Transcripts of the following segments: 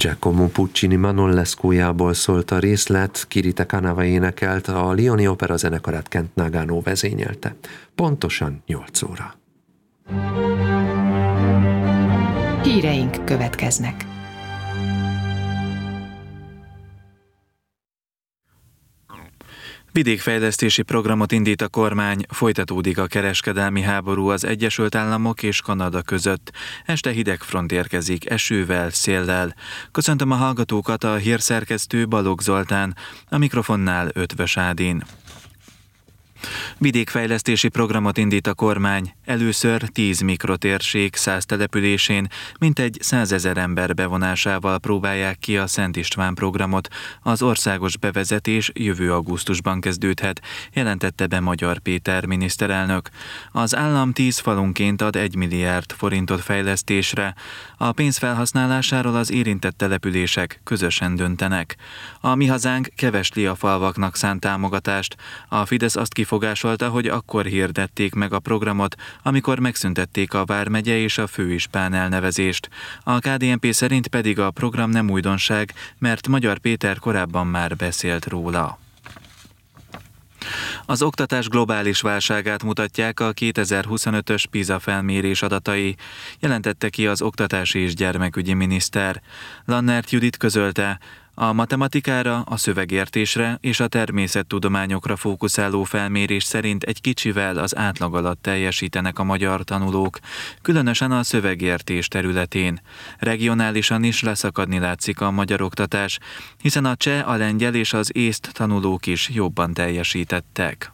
Giacomo Puccini Manollescujából szólt a részlet, Kirite Kanava énekelt, a Lioni Opera zenekarát Kent Nagano vezényelte. Pontosan 8 óra. Híreink következnek. Vidékfejlesztési programot indít a kormány, folytatódik a kereskedelmi háború az Egyesült Államok és Kanada között. Este hidegfront érkezik esővel, széllel. Köszöntöm a hallgatókat, a hírszerkesztő Balogh Zoltán, a mikrofonnál Ötvös Ádin. Vidékfejlesztési programot indít a kormány. Először 10 mikrotérség 100 településén mintegy 100 000 ember bevonásával próbálják ki a Szent István programot. Az országos bevezetés jövő augusztusban kezdődhet, jelentette be Magyar Péter miniszterelnök. Az állam 10 falunként ad 1 milliárd forintot fejlesztésre. A pénz felhasználásáról az érintett települések közösen döntenek. A Mi Hazánk kevesli a falvaknak szánt támogatást. A Fidesz azt kifogásolta, hogy akkor hirdették meg a programot, amikor megszüntették a vármegye és a főispán elnevezést. A KDNP szerint pedig a program nem újdonság, mert Magyar Péter korábban már beszélt róla. Az oktatás globális válságát mutatják a 2025-ös PISA felmérés adatai, jelentette ki az oktatási és gyermekügyi miniszter. Lannert Judit közölte, a matematikára, a szövegértésre és a természettudományokra fókuszáló felmérés szerint egy kicsivel az átlag alatt teljesítenek a magyar tanulók, különösen a szövegértés területén. Regionálisan is leszakadni látszik a magyar oktatás, hiszen a cseh, a lengyel és az észt tanulók is jobban teljesítettek.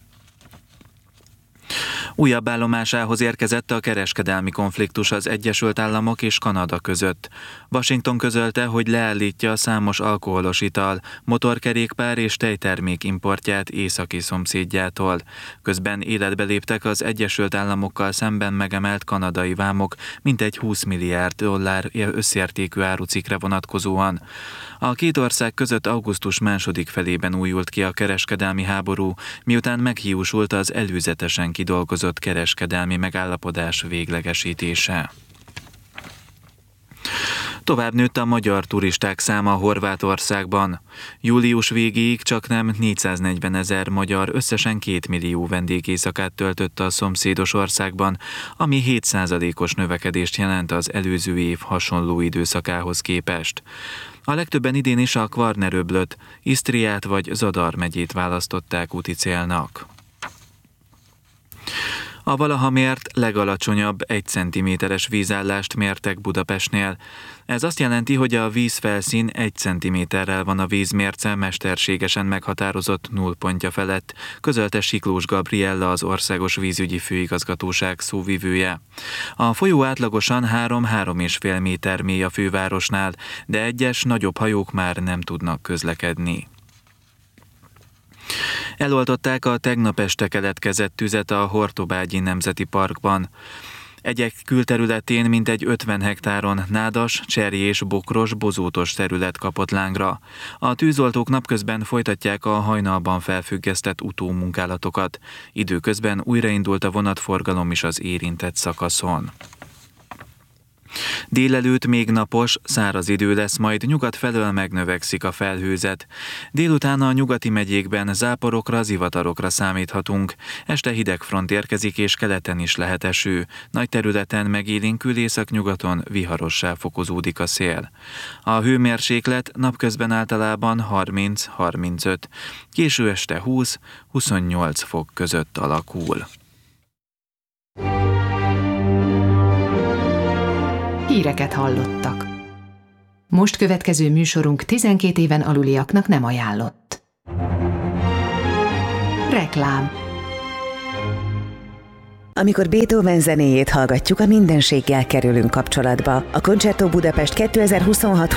Újabb állomásához érkezett a kereskedelmi konfliktus az Egyesült Államok és Kanada között. Washington közölte, hogy leállítja számos alkoholos ital, motorkerékpár és tejtermék importját északi szomszédjától. Közben életbe léptek az Egyesült Államokkal szemben megemelt kanadai vámok mintegy 20 milliárd dollár összértékű árucikkre vonatkozóan. A két ország között augusztus második felében újult ki a kereskedelmi háború, miután meghiúsult az előzetesen kidolgozott kereskedelmi megállapodás véglegesítése. Tovább nőtt a magyar turisták száma Horvátországban. Július végéig csaknem 440 000 magyar összesen 2 millió vendégéjszakát töltött a szomszédos országban, ami 7%-os növekedést jelent az előző év hasonló időszakához képest. A legtöbben idén is a Kvarneröblöt, Isztriát vagy Zadar megyét választották úti célnak. A valaha mért legalacsonyabb 1 cm-es vízállást mértek Budapestnél. Ez azt jelenti, hogy a vízfelszín 1 cm-rel van a vízmérce mesterségesen meghatározott nullpontja felett, közölte Siklós Gabriella, az Országos Vízügyi Főigazgatóság szóvivője. A folyó átlagosan 3-3,5 méter mély a fővárosnál, de egyes nagyobb hajók már nem tudnak közlekedni. Eloltották a tegnap este keletkezett tüzet a Hortobágyi Nemzeti Parkban. Egyek külterületén mintegy 50 hektáron nádas, cserjé és bokros, bozótos terület kapott lángra. A tűzoltók napközben folytatják a hajnalban felfüggesztett utómunkálatokat. Időközben újraindult a vonatforgalom is az érintett szakaszon. Délelőtt még napos, száraz idő lesz, majd nyugat felől megnövekszik a felhőzet. Délután a nyugati megyékben záporokra, zivatarokra számíthatunk. Este hidegfront érkezik és keleten is lehet eső. Nagy területen megélénkül, északnyugaton viharossá fokozódik a szél. A hőmérséklet napközben általában 30-35, késő este 20-28 fok között alakul. Híreket hallottak. Most következő műsorunk 12 éven aluliaknak nem ajánlott. Reklám. Amikor Beethoven zenéjét hallgatjuk, a mindenséggel kerülünk kapcsolatba. A Concerto Budapest 2026